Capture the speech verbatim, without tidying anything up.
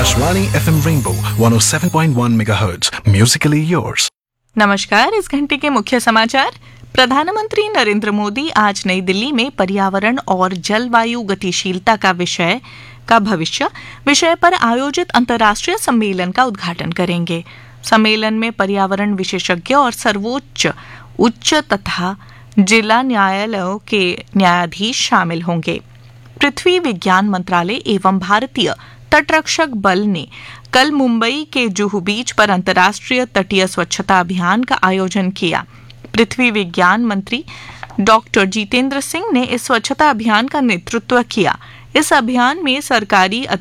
Akashvani F M Rainbow one oh seven point one megahertz. Musically yours. नमस्कार। इस घंटे के मुख्य समाचार। प्रधानमंत्री नरेंद्र मोदी आज नई दिल्ली में पर्यावरण और जलवायु गतिशीलता का विषय का भविष्य विषय पर आयोजित अंतर्राष्ट्रीय सम्मेलन का उद्घाटन करेंगे। सम्मेलन में पर्यावरण विशेषज्ञ और सर्वोच्च उच्च तथा जिला न्यायालयों के न्यायाधीश शामिल होंगे। पृथ्वी विज्ञान मंत्रालय एवं भारतीय तटरक्षक बल ने कल मुंबई के जुहू बीच पर अंतर्राष्ट्रीय तटीय स्वच्छता अभियान का आयोजन किया। पृथ्वी विज्ञान मंत्री डॉक्टर जितेंद्र सिंह ने इस स्वच्छता अभियान का नेतृत्व किया। इस अभियान में सरकारी